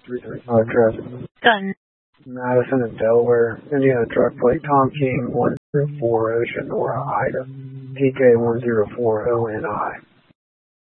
Address Done. Madison and Delaware, Indiana truck plate Tom King 104 Ocean or Ida, TK 104 ONI.